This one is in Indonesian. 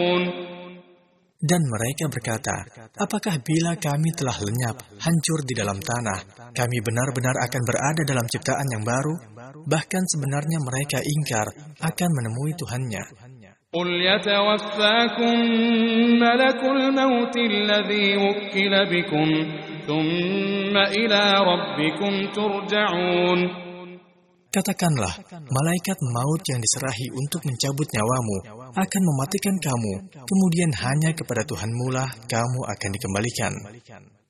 Dan mereka berkata, apakah bila kami telah lenyap, hancur di dalam tanah, kami benar-benar akan berada dalam ciptaan yang baru? Bahkan sebenarnya mereka ingkar akan menemui Tuhannya. قُلْ يَتَوَفَّاكُم مَّلَكُ الْمَوْتِ الَّذِي وُكِّلَ بِكُمْ ثُمَّ إِلَىٰ رَبِّكُمْ تُرْجَعُونَ. Katakanlah, malaikat maut yang diserahi untuk mencabut nyawamu akan mematikan kamu, kemudian hanya kepada Tuhanmu lah kamu akan dikembalikan.